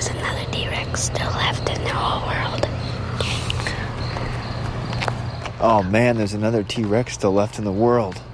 there's another T-Rex still left in the whole world. Oh man, there's another T-Rex still left in the world.